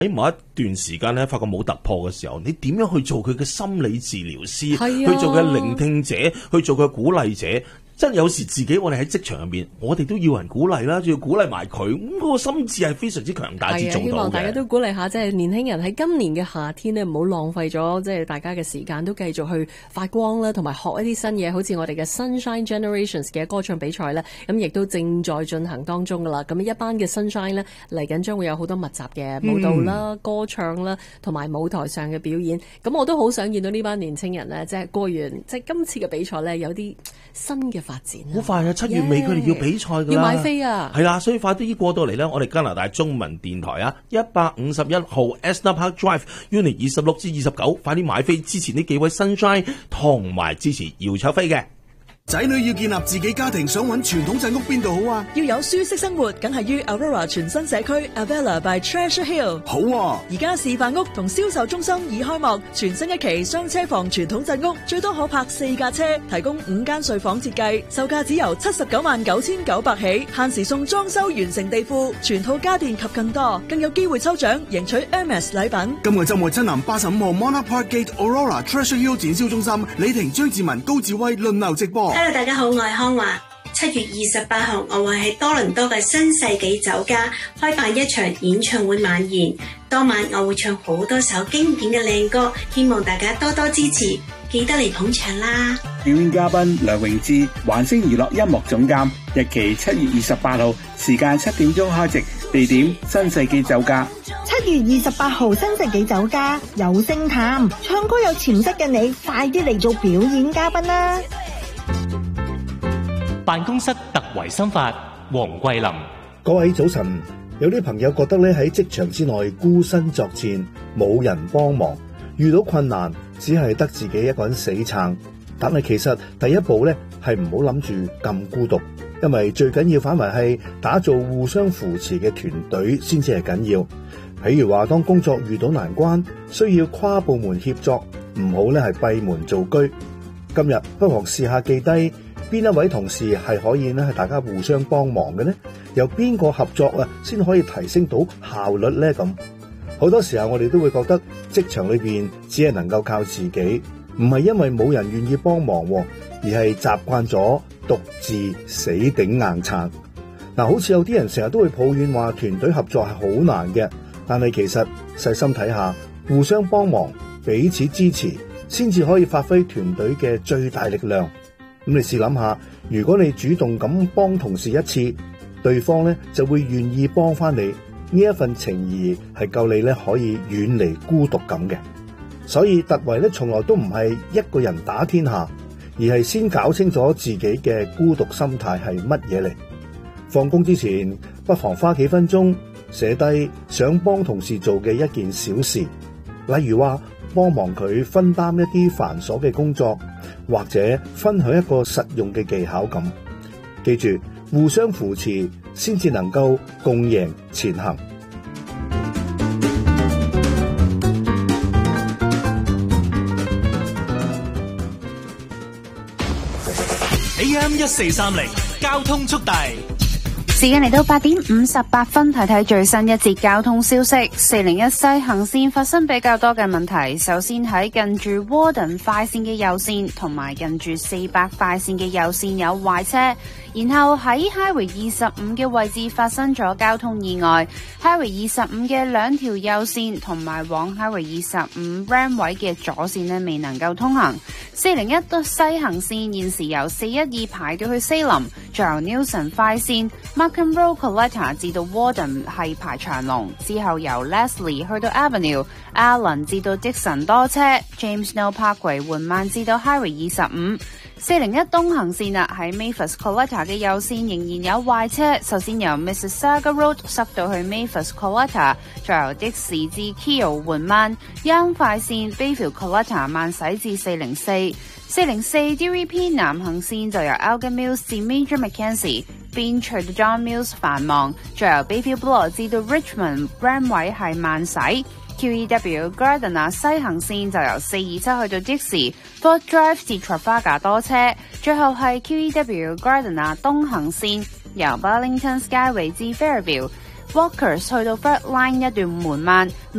喺某一段時間咧，發覺冇突破嘅時候，你點樣去做佢嘅心理治療師，去做佢嘅聆聽者，去做佢嘅鼓勵者？真係有時自己我哋喺職場入面，我哋都要人鼓勵啦，仲要鼓勵埋佢，咁嗰個心智係非常之強大至做到嘅。 希望大家都鼓勵下，即係年輕人喺今年嘅夏天呢，唔好浪費咗即係大家嘅時間，都繼續去發光啦，同埋學一啲新嘢，好似我哋嘅 Sunshine Generations 嘅歌唱比賽呢，咁亦都正在進行當中噶啦。咁一班嘅 Sunshine 呢，嚟緊將會有好多密集嘅舞蹈啦、歌唱啦，同埋舞台上嘅表演。咁我都好想見到呢班年青人呢，即係過完即係今次嘅比賽呢，有啲新嘅發展。 好快啊！7月尾佢哋要比賽㗎啦， 要買飛啊！ 係啦，所以快啲過到嚟呢，我哋加拿大中文電台啊，151號 Astor Park Drive Unit 26至29，快啲買飛支持呢幾位 Sunshine， 同埋支持姚秋飛嘅。 仔女要建立自己家庭，想揾傳統鎮屋邊度好啊？ 要有舒適生活，梗係於 Aurora 全新社區 Avella by Treasure Hill。 好啊！ 而家示範屋同銷售中心已開幕，全新一期雙車房傳統鎮屋，最多可泊4架車，提供5間睡房設計，售價只由799900起，限時送裝修完成地庫、全套家電及更多，更有機會抽獎贏取 Hermes 禮品。 今個週末親臨85號 Monarch Park Gate Aurora Treasure Hill 展銷中心，李婷、張志文、高志威輪流直播。 Hello， 大家好，我係康華。7月28號，我會喺多倫多嘅新世紀酒家開辦一場演唱會晚宴。當晚我會唱好多首經典嘅靚歌，希望大家多多支持，記得嚟捧場啦！ 表演嘉賓梁詠芝，環星娛樂音樂總監。日期7月28號，時間7點鐘開席，地點新世紀酒家。 7月28號，新世紀酒家有星探，唱歌有潛質嘅你，快啲嚟做表演嘉賓啦！ 辦公室突圍心法，黃桂林。 各位早晨，有啲朋友覺得咧喺職場之內孤身作戰，冇人幫忙，遇到困難只係得自己一個人死撐。但係其實第一步咧係唔好諗住咁孤獨，因為最緊要反為係打造互相扶持嘅團隊先至係緊要。譬如話當工作遇到難關，需要跨部門協作，唔好咧係閉門造車。今日不妨試下記低邊一位同事係可以咧係大家互相幫忙嘅呢？由邊個合作啊，先可以提升到效率呢？咁好多時候我哋都會覺得職場裏邊只係能夠靠自己，唔係因為冇人願意幫忙，而係習慣咗獨自死頂硬撐。嗱，好似有啲人成日都會抱怨話團隊合作係好難嘅，但係其實細心睇下，互相幫忙、彼此支持，先至可以發揮團隊嘅最大力量。咁你試諗下，如果你主動咁幫同事一次，對方咧就會願意幫翻你，呢一份情誼係夠你咧可以遠離孤獨感嘅。所以突圍咧從來都唔係一個人打天下，而係先搞清楚自己嘅孤獨心態係乜嘢嚟。放工之前不妨花幾分鐘寫低想幫同事做嘅一件小事，例如話幫忙佢分擔一啲繁瑣嘅工作，或者分享一個實用嘅技巧咁。記住，互相扶持先至能夠共贏前行。 AM1430交通速遞。 時間嚟到8點58分，睇睇最新一節交通消息。401西行線發生比較多嘅問題，首先喺近住 Warden 快線嘅右線同埋近住400快線嘅右線有壞車，然後喺 Highway 25嘅位置發生咗交通意外， Highway 25嘅兩條右線同埋往 Highway 25 Ram 位嘅左線呢未能夠通行。401西行線現時由412排到去西林，再由 Newson 快線 Markham Road Coletta 至到 Warden 係排長龍，之後由 Leslie 去到 Avenue、Allen 至到 Dixon 多車， James Snow Parkway 緩慢至到 Highway 25。401東行線喺 Mavis Coletta 嘅右線仍然有壞車，首先由 Mississauga Road 塞到去 Mavis Coletta， 再由的士至 Keele 緩慢， Young 快線 Bayview Coletta 慢駛至404。404 DVP 南行線就由 Elgin Mills 至 Major Mackenzie， Bench 到 John Mills 繁忙，再由 Bayview Bloor 至到 Richmond Ram 位係慢駛。QEW Gardiner 西行線就由427去到 Dixie，Fort Drive 至 Trafalgar 多車，最後係 QEW Gardiner 東行線由 Burlington Skyway 至 Fairview。 Walkers 去到 Third Line 一段緩慢。